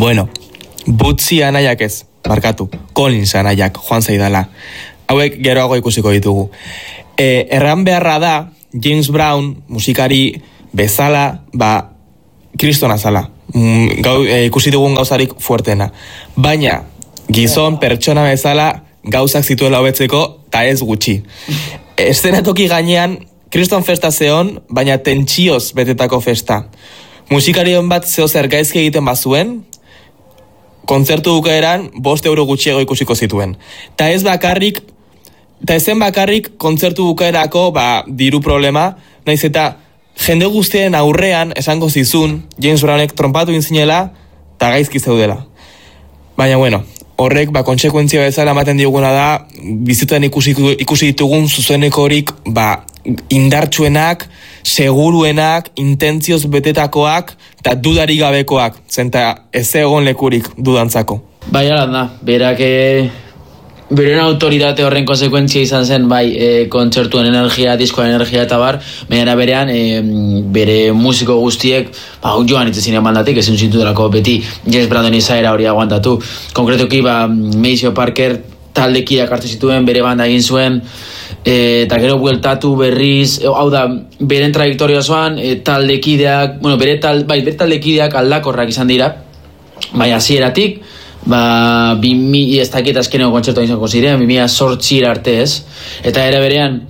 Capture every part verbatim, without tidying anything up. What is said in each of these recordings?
Bueno, Butzi anaiak ez, barkatu, Collins anaiak, joan zaidala. Hauek geroago ikusiko ditugu. E, erran beharra da, James Brown, musikari bezala, ba, kristona zala. Mm, gau, e, ikusi dugun gauzarik fuertena. Baina, gizon, pertsona bezala, gauzak zituela hobetzeko, eta ez gutxi. Eszenatoki gainean, kriston festa zeon, baina tentsioz betetako festa. Musikarion bat zeo zer gaizki egiten bazuen, kontzertu bukaeran bost euro gutxiago ikusiko zituen. Ta ez bakarrik, ta ezen bakarrik kontzertu bukaerako ba, diru problema, naiz eta jende guztien aurrean esango zizun James Brownek trompatu inzinela eta gaizki zeudela. Baina bueno, horrek ba, kontsekuentzia bezala ematen diguna da, bizitzen ikusi, ikusi ditugun zuzenekorik ba, indartsuenak, seguruenak, intentzioz betetakoak, eta dudari gabekoak, zenta ez egon lekurik dudantzako. Bai, alan da, berak e, beren autoritate horren konsekuentzia izan zen, bai, e, kontzertuen energia, diskoen energia eta bar, baina berean, e, bere musiko guztiek, ba, joan itzezinen bandatik, ezin zintu delako beti James Brownen izaera hori aguantatu. Konkretuki, ba, Maceo Parker taldekideak hartu zituen, bere banda egin zuen, E, eta gero bueltatu berriz, e, hau da, beren trajektoria zoan, e, taldekideak, bueno, bere, tal, bai, bere taldekideak aldakorrak izan dira, bai, hasieratik, ba, bimi, ez dakit azkeneko kontzertua izango ziren, bimia sortzi arte ez, eta ere berean,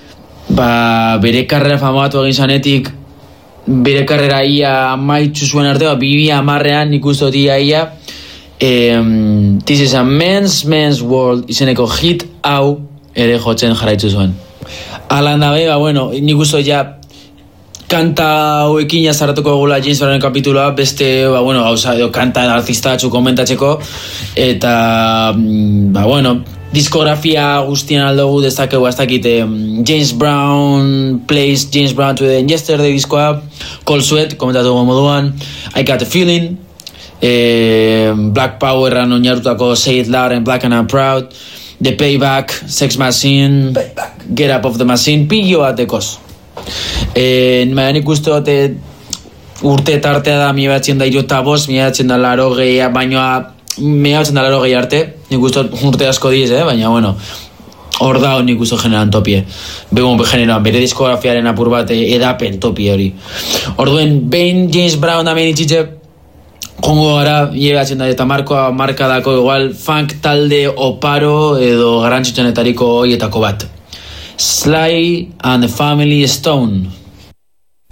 ba, bere karrera famatu egin zanetik, bere karrera ia amaitzu zuen arte, ba, bimia amarrean ikustu ia ia, e, This is a Men's Men's World izeneko hit hau, ere jotzen jarraitzu zuen. Alan dabe, ba, bueno, nik uste ja kanta hauekin jazaratuko gula James Brownen kapituloa, beste, ba, bueno, gauza, edo kanta artista atxu komentatzeko, eta, ba, bueno, diskografia guztien aldogu dezakegu, ez dakit, James Brown plays James Brown to the Yesterday diskoa, Cold Sweat, komentatuko moduan, I Got a Feeling, eh, Black Powerran oinarrutako Say It Loud and Black and I'm Proud, The Payback, Sex Machine, Payback. Get Up of the Machine, pillo batekoz. E, Baina nik uste dute urte tartea da mi batzen da irota bost, mi batzen da laro gehi, baina mi batzen da laro gehi arte, nik uste urte asko diz, eh? Baina bueno, hor da nik uste generan topie. Begun generan, bere diskografiaren apur bat edapen topie hori. Orduen, behin James Brown da meni txitxe, Kongo gara, llegatzen da eta markoa markadako igual funk talde oparo edo garrantzitsuenetariko hoietako bat. Sly and the Family Stone.